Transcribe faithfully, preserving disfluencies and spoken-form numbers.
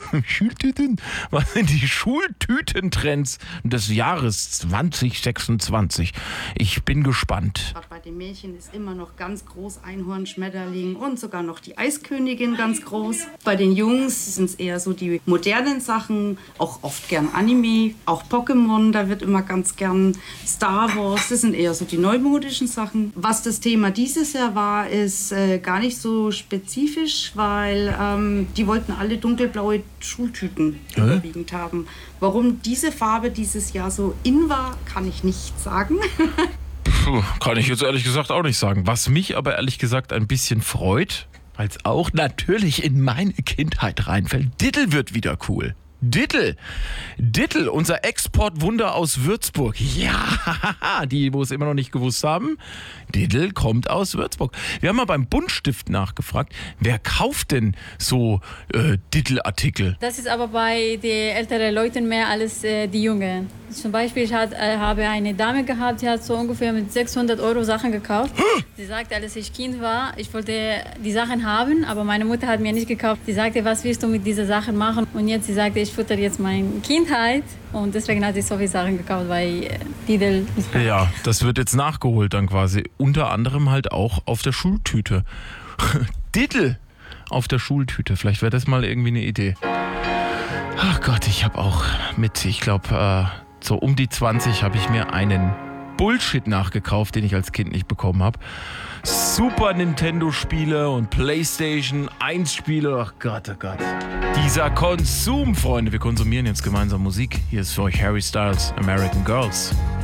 Schultüten? Was sind die Schultütentrends des Jahres zwanzig sechsundzwanzig? Ich bin gespannt. Bei den Mädchen ist immer noch ganz groß Einhorn, Schmetterling und sogar noch die Eiskönigin ganz groß. Bei den Jungs sind es eher so die modernen Sachen, auch oft gern Anime, auch Pokémon, da wird immer ganz gern Star Wars, das sind eher so die neumodischen Sachen. Was das Thema dieses Jahr war, ist äh, gar nicht so spezifisch, weil ähm, die wollten alle dunkelblaue Schultüten Hä? überwiegend haben. Warum diese Farbe dieses Jahr so in war, kann ich nicht sagen. Puh, kann ich jetzt ehrlich gesagt auch nicht sagen. Was mich aber ehrlich gesagt ein bisschen freut, als auch natürlich in meine Kindheit reinfällt, Dittel wird wieder cool. Dittel, Dittel, unser Exportwunder aus Würzburg. Ja, die, wo es immer noch nicht gewusst haben, Dittel kommt aus Würzburg. Wir haben mal beim Buntstift nachgefragt, wer kauft denn so äh, Dittel-Artikel? Das ist aber bei den älteren Leuten mehr als äh, die Jungen. Zum Beispiel, ich hat, äh, habe eine Dame gehabt, die hat so ungefähr mit sechshundert Euro Sachen gekauft. Sie sagte, als ich Kind war, ich wollte die Sachen haben, aber meine Mutter hat mir nicht gekauft. Sie sagte, was willst du mit diesen Sachen machen? Und jetzt, sie sagte, ich fütter jetzt meine Kindheit. Und deswegen hat sie so viele Sachen gekauft, weil äh, Dittel ist. Ja, das wird jetzt nachgeholt dann quasi. Unter anderem halt auch auf der Schultüte. Dittel auf der Schultüte. Vielleicht wäre das mal irgendwie eine Idee. Ach Gott, ich habe auch mit, ich glaube, äh, so um die zwanzig habe ich mir einen Bullshit nachgekauft, den ich als Kind nicht bekommen habe. Super Nintendo-Spiele und PlayStation eins Spiele. Ach Gott, oh Gott. Dieser Konsum, Freunde. Wir konsumieren jetzt gemeinsam Musik. Hier ist für euch Harry Styles, American Girls.